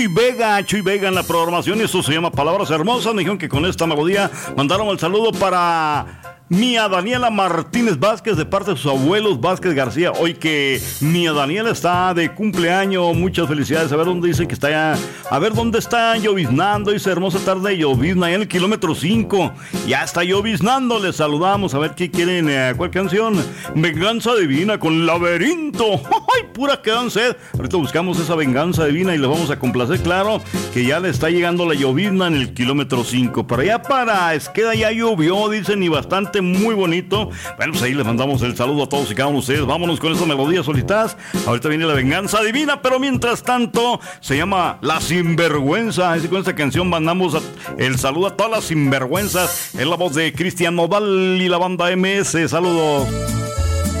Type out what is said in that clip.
Chuy Vega en la programación, y esto se llama Palabras Hermosas. Me dijeron que con esta melodía mandaron el saludo para Mía Daniela Martínez Vázquez, de parte de sus abuelos Vázquez García. Hoy que Mía Daniela está de cumpleaños, muchas felicidades. A ver dónde dice que está ya. A ver dónde está lloviznando. Dice hermosa tarde llovizna allá en el kilómetro 5. Ya está lloviznando. Les saludamos. A ver qué quieren. ¿Cuál canción? Venganza Divina con Laberinto. ¡Ay, pura que dan sed! Ahorita buscamos esa venganza divina y les vamos a complacer. Claro que ya le está llegando la llovizna en el kilómetro 5. Para allá, para Esqueda, ya llovió, dicen, y bastante, muy bonito. Bueno, pues ahí les mandamos el saludo a todos y cada uno de ustedes. Vámonos con esa melodía solitas. Ahorita viene la venganza divina, pero mientras tanto se llama La Sinvergüenza. Así con esta canción mandamos el saludo a todas las sinvergüenzas. Es la voz de Cristian Nodal y la banda MS. Saludos.